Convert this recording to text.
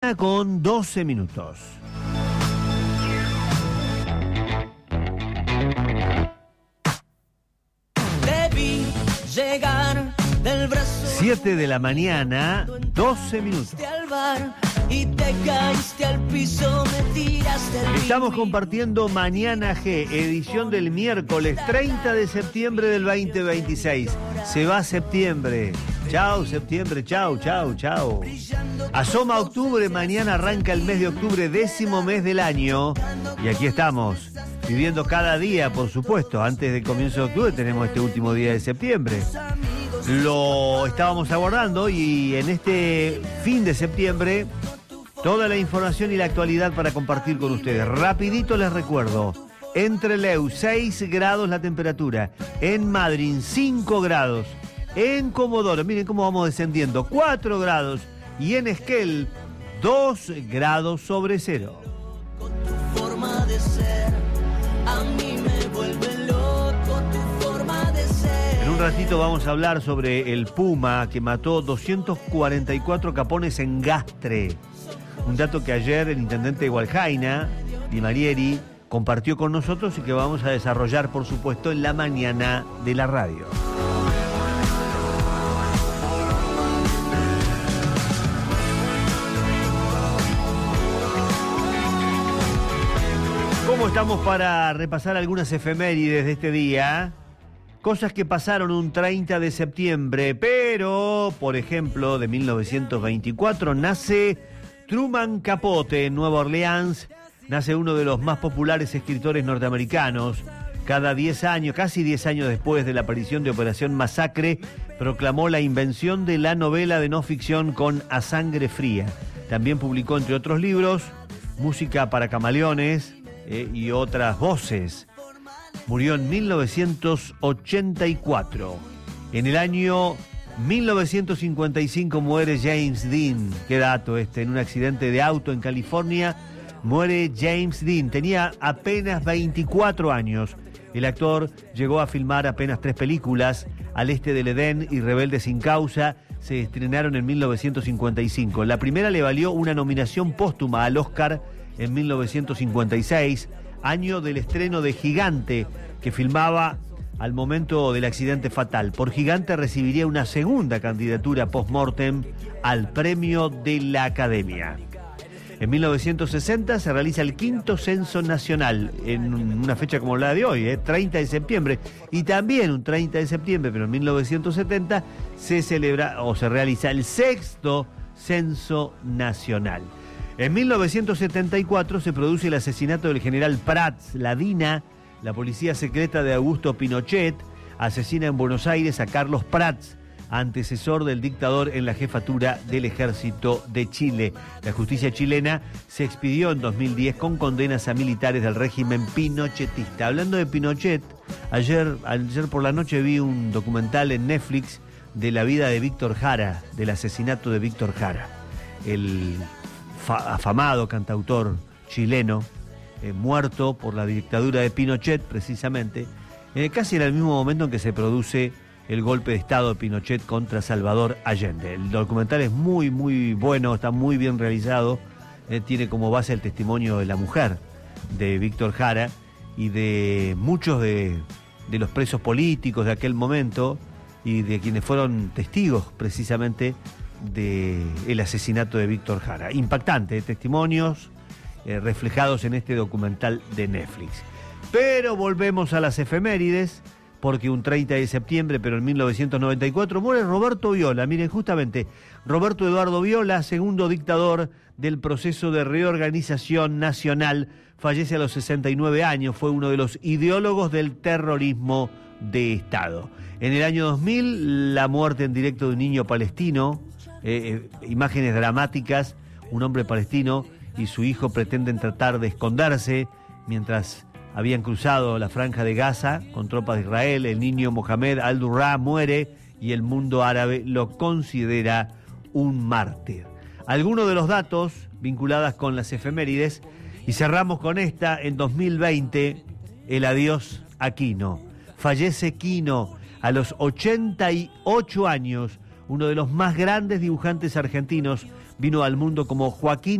con 12 minutos. Debí llegar del brazo 7 de la mañana, 12 minutos. al bar y te caíste al piso, me tiraste el Estamos compartiendo Mañana G, edición del miércoles 30 de septiembre del 2026. Se va septiembre. Chau, septiembre, chau, chau, chau. Asoma octubre, mañana arranca el mes de octubre, 10º mes del año. Y aquí estamos, viviendo cada día, por supuesto. Antes del comienzo de octubre tenemos este último día de septiembre. Lo estábamos abordando y en este fin de septiembre, toda la información y la actualidad para compartir con ustedes. Rapidito les recuerdo, en Trelew 6 grados la temperatura, en Madryn 5 grados, en Comodoro, miren cómo vamos descendiendo, 4 grados, y en Esquel 2 grados sobre cero. con tu forma de ser, a mí me vuelve loco tu forma de ser. En un ratito vamos a hablar sobre el Puma que mató 244 capones en Gastre. Un dato que ayer el intendente de Hualjaina, Di Marieri, compartió con nosotros y que vamos a desarrollar, por supuesto, en la mañana de la radio. ¿Cómo estamos para repasar algunas efemérides de este día? Cosas que pasaron un 30 de septiembre, pero, por ejemplo, de 1924 nace Truman Capote en Nueva Orleans. Nace uno de los más populares escritores norteamericanos. Cada 10 años, casi 10 años después de la aparición de Operación Masacre, proclamó la invención de la novela de no ficción con A Sangre Fría. También publicó, entre otros libros, Música para Camaleones y otras voces. Murió en 1984. En el año 1955 muere James Dean. Qué dato este, en un accidente de auto en California muere James Dean. Tenía apenas 24 años. El actor llegó a filmar apenas 3 películas. Al este del Edén y Rebelde sin causa se estrenaron en 1955. La primera le valió una nominación póstuma al Oscar en 1956, año del estreno de Gigante, que filmaba al momento del accidente fatal. Por Gigante recibiría una segunda candidatura post-mortem al premio de la Academia. En 1960 se realiza el 5º censo nacional, en una fecha como la de hoy, 30 de septiembre. Y también un 30 de septiembre, pero en 1970, se celebra o se realiza el 6º censo nacional. En 1974 se produce el asesinato del general Prats. La DINA, la policía secreta de Augusto Pinochet, asesina en Buenos Aires a Carlos Prats, antecesor del dictador en la jefatura del ejército de Chile. La justicia chilena se expidió en 2010 con condenas a militares del régimen pinochetista. Hablando de Pinochet, ayer por la noche vi un documental en Netflix de la vida de Víctor Jara, del asesinato de Víctor Jara, el afamado cantautor chileno, muerto por la dictadura de Pinochet, precisamente, casi en el mismo momento en que se produce el golpe de Estado de Pinochet contra Salvador Allende. El documental es muy, muy bueno, está muy bien realizado, tiene como base el testimonio de la mujer de Víctor Jara y de muchos de los presos políticos de aquel momento y de quienes fueron testigos precisamente del asesinato de Víctor Jara. Impactante, testimonios reflejados en este documental de Netflix. Pero volvemos a las efemérides, porque un 30 de septiembre, pero en 1994, muere Roberto Viola. Miren, justamente, Roberto Eduardo Viola, segundo dictador del proceso de reorganización nacional, fallece a los 69 años, fue uno de los ideólogos del terrorismo de Estado. En el año 2000, la muerte en directo de un niño palestino, imágenes dramáticas, un hombre palestino y su hijo pretenden tratar de esconderse mientras habían cruzado la franja de Gaza con tropas de Israel. El niño Mohamed al-Durrah muere y el mundo árabe lo considera un mártir. Algunos de los datos vinculados con las efemérides, y cerramos con esta. En 2020, el adiós a Quino. Fallece Quino a los 88 años, uno de los más grandes dibujantes argentinos. Vino al mundo como Joaquín